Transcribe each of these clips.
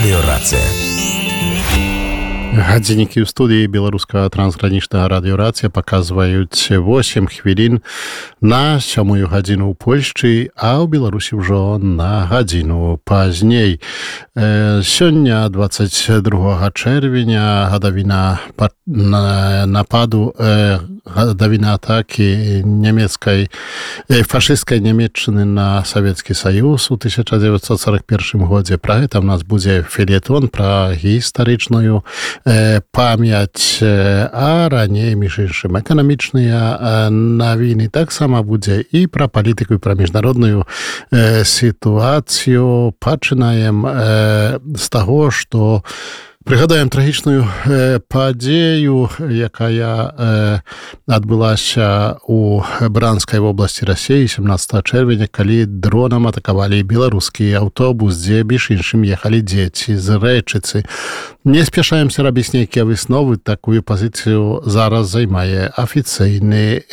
Радыёрацыя. Гадзіннікі ў студыі беларускага трансгранічнага радыёрацыя паказваюць 8 хвілін на 7 гадзіну ў Польшчы, а ў Беларусі ўжо на гадзіну пазней. Сёння, 22 чэрвеня, гадавіна нападу, гадавіна атакі нямецкай фашысцкай Нямецчыны на Савецкі Саюз у 1941 годзе. Пра гэта ў нас будзе фельетон пра гістарычную памяць, а раней, між іншым, эканамічныя навіны. Таксама будзе і пра палітыку, і пра міжнародную сітуацыю. Пачынаем з таго, што прыгадаем трагічную падзею, якая адбылася у Бранскай вобласці Расіі 17 чэрвеня, калі дронам атакавалі беларускі аўтобус, дзе між іншым ехалі дзеці з Рэчыцы. Не спяшаемся рабіць нейкія высновы, такую пазіцыю зараз займае афіцыйны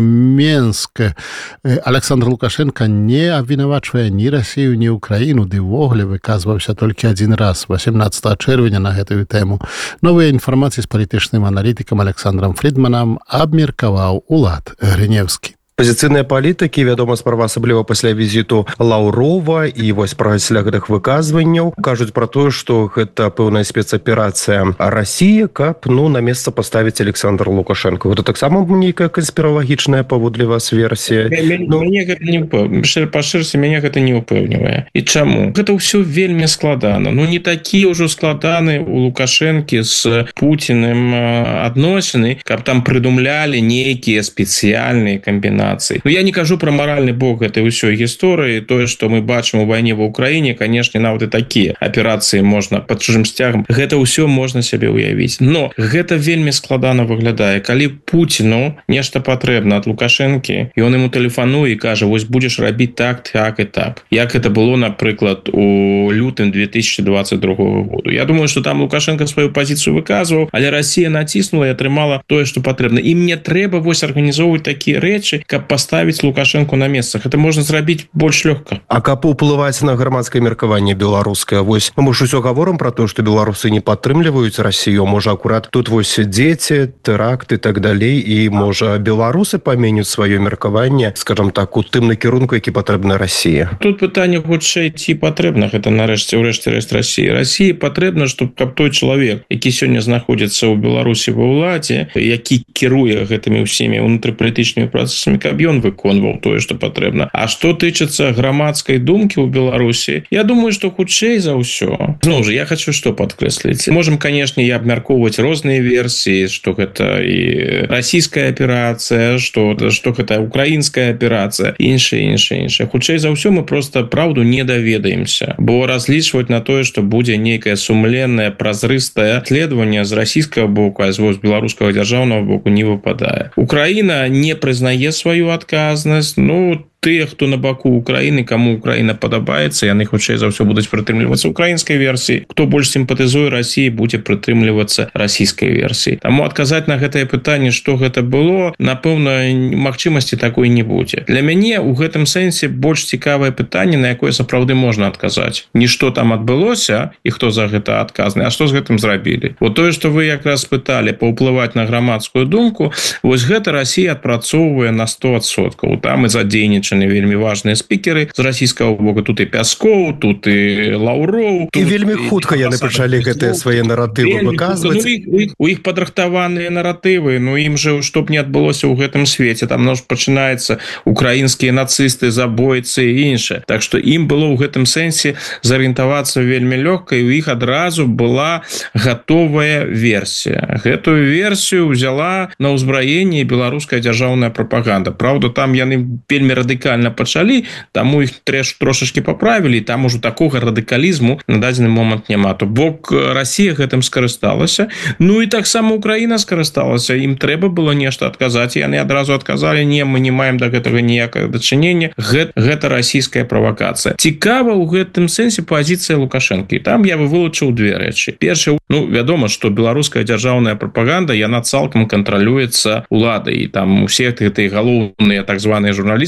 Менск. Александр Лукашенко не абвінавачвае ні Расію, ні Украіну, ды ўвогуле выказваўся толькі адзін раз, 18 чэрвеня, на гэтую тэму. Новыя інфармацыі з палітычным аналітыкам Александром Фрідманам абмеркаваў Улад Грыневскі. Пазіцыйныя палітыкі, вядома, справа асабліва пасля візіту Лаўрова, і вось пасля гэтых выказванняў кажуць пра тое, што гэта пэўная спецаперацыя Расіі, каб на месца паставіць Александра Лукашенко. Гэта таксама нейкая канспіралагічная паводле вас версія? Мяне гэта не па-шырсе, мяне гэта не ўпэўнівае. І чаму? Гэта ўсё вельмі складана. Не такі ўжо складаны у Лукашэнкі з Пуціным адносіны, каб там прыдумлялі нейкія спецыяльныя камбінацыі. Я не кажу про моральны бок гэтай ўсёй гісторыі. Тое, што мы бачым у вайне ва Ўкраіне, канешне, нават і такія аперацыі можна пад чужым сцягам. Гэта ўсё можна сябе ўявіць. Но гэта вельмі складана выглядае. Калі Пуціну нешта патрэбна ад Лукашэнкі, і он яму тэлефануе і кажа: вось будзеш рабіць так, так і так. Як гэта было, напрыклад, у лютым 2022 году. Я думаю, што там Лукашенко сваю пазіцыю выказваў, але Расія націснула і атрымала тое, што патрэбна. І мне трэба вось арганізоўваць такія рэчы, каб паставіць Лукашэнку на месцах. Это можна зрабіць больш лёгка. А каб уплываць на грамадскае меркаванне беларускае, вось мы ж усё гаворым пра тое, што беларусы не падтрымліваюць Расію. Можа, акурат тут вось дзеці, тэракт і так далей, і можа беларусы паменюць сваё меркаванне, скажам так, у тым накірунку, які патрэбна Расіі. Тут пытанне хутчэй, ці патрэбна гэта нарэшце ўрэшце рэшт Расіі. Расіі патрэбна, каб той чалавек, які сёння знаходзіцца ў Беларусі ва ўладзе, які кіруе гэтымі ўсімі унутрыпалітычнымі працэсамі, каб ён выконваў тое, што патрэбна. А што тычыцца грамадскай думкі ў Беларусі, я думаю, што хутчэй за ўсё. Зноў жа, я хочу што падкрэсліць. Можам, канешне, абмяркоўваць розныя версіі, што гэта і расійская аперацыя, што гэта украінская аперацыя, іншае. Хутчэй за ўсё мы проста праўду не даведаемся, бо разлічваць на тое, што будзе нейкае сумленнае, празрыстае следаванне з расійскага боку, а з беларускага дзяржаўнага боку не выпадае. Украіна не прызнае сваю адказнасць. Тыя, хто на баку Украіны, каму Украіна падабаецца, яны хутчэй за ўсё будуць прытрымлівацца украінскай версіі. Хто больш сімпатызуе Расіі, будзе прытрымлівацца расійскай версіі. Таму адказаць на гэтае пытанне, што гэта было, напэўна, магчымасці такой не будзе. Для мяне ў гэтым сэнсе больш цікавае пытанне, на якое сапраўды можна адказаць. Не што там адбылося і хто за гэта адказны, а што з гэтым зрабілі. Вот тое, што вы якраз пыталі паўплываць на грамадскую думку, вось гэта Расія адпрацоўвае на 100%. Там і задзейнічанне вельмі важныя спікеры з расійскага боку. Тут і Пяскоў, тут і Лаўроў. І вельмі хутка яны пачалі гэтыя свае наратывы выказваць. У іх падрыхтаваныя наратывы, ім жа што б не адбылося ў гэтым свеце. Там пачынаецца украінскія нацысты, забойцы і іншае. Так што ім было ў гэтым сэнсе зарыентавацца вельмі лёгка, і ў іх адразу была гатовая версія. Гэтую версію ўзяла на ўзбраенне беларуская дзяржаўная прапаганда. Праўда, там яны вельмі радыкальна пачалі, таму іх трошачкі паправілі, і там ужо такога радыкалізму на дадзены момант няма. То бок Расія гэтым скарысталася, і таксама Украіна скарысталася. Ім трэба было нешта адказаць, і яны адразу адказалі: не, мы не маем да гэтага ніякага дачынення, гэта расійская правакацыя. Цікава ў гэтым сэнсе пазіцыя Лукашэнкі. Там я бы вылучыў две рэчы. Першае, вядома, што беларуская дзяржаўная прапаганда, яна цалкам кантралюецца уладай, і там усе гэтыя галоўныя так званыя журналісты насамрэч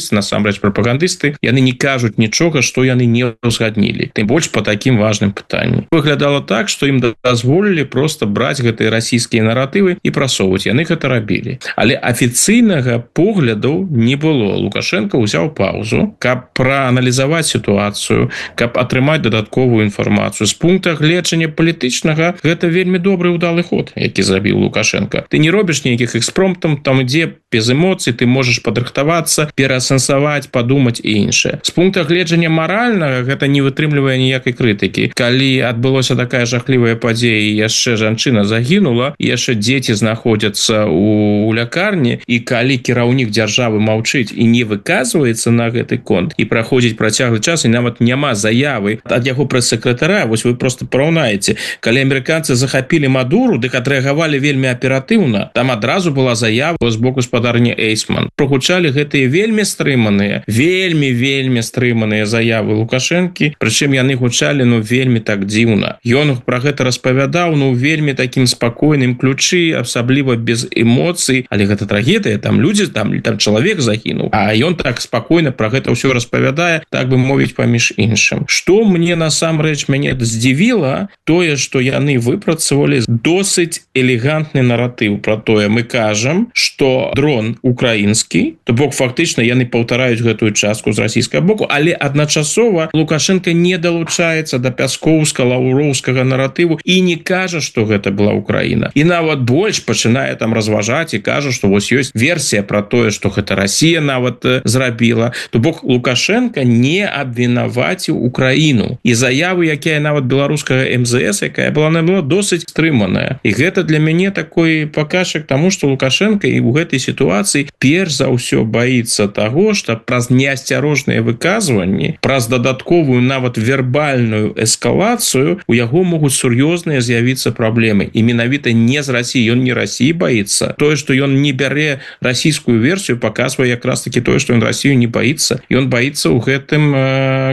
насамрэч прапагандысты, яны не кажуць нічога, што яны не узгаднілі, тым больш по таким важным пытанням. Выглядала так, што ім дазволілі просто браць гэтыя расійскія наратывы і прасоўваць, яны гэта рабілі. Але афіцыйнага поглядаў не было. Лукашенко ўзяў паузу, каб прааналізаваць сітуацыю, каб атрымаць дадатковую інфармацыю. З пункта гледжання палітычнага гэта вельмі добры ўдалы ход, які зрабіў Лукашенко. Ты не робіш нейкіх экспромтам, там ідзе без эмоцый, ты можаш падрыхтавацца, пераасэнсаваць, падумаць і іншае. З пункта гледжання маральнага гэта не вытрымлівае ніякай крытыкі. Калі адбылося такая жахлівая падзея і яшчэ жанчына загінула, яшчэ дзеці знаходзяцца у лякарні, і калі кіраўнік дзяржавы маўчыць і не выказваецца на гэты конт, і праходзіць працяглы час, і нават няма заявы ад яго прэс-сакратара, вось вы просто параўнаеце. Калі амерыканцы захапілі Мадуру, дык адрэагавалі вельмі аператыўна. Там адразу была заява з боку гаспадарні Эйсман. Прогучалі гэтыя вельмі стрыманыя, вельмі стрыманыя заявы Лукашэнкі, прычым яны гучалі, вельмі так дзіўна. Ён пра гэта распавядаў, вельмі такім спакойным ключы, асабліва без эмоцый, але гэта трагедыя, там людзі, там чалавек загінуў, а ён так спакойна пра гэта ўсё распавядае, так бы мовіць, паміж іншым. Што мне насамрэч мяне здзівіла, тое, што яны выпрацавалі досыць элегантны наратыў пра тое. Мы кажам, што дрон украінскі, то бок фактычна яны паўтараюць гэтую частку з расійскага боку, але адначасова Лукашенко не далучаецца да пяскоўска-лаўроўскага наратыву і не кажа, што гэта была Украіна. І нават больш пачынае там разважаць і кажа, што вось ёсць версія пра тое, што гэта Расія нават зрабіла. То бок Лукашенко не абвінаваціў Украіну. І заявы, якая нават беларускага МЗС, якая была досыць стрыманая. І гэта для мяне такой паказчык таму, што Лукашенко і ў гэтай сітуацыі перш за ўсё баіцца таго, што праз неасцярожныя выказванні, праз дадатковую нават вербальную эскалацыю у яго могуць сур'ёзныя з'явіцца праблемы. І менавіта не з Расіі, ён не Расіі баіцца. Тое, што ён не бярэ расійскую версію, паказвае якраз таки тое, што ён Расію не баіцца. Ён баіцца ў гэтым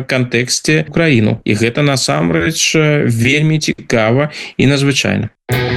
кантэксце Украіну. І гэта насамрэч вельмі цікава і надзвычайна.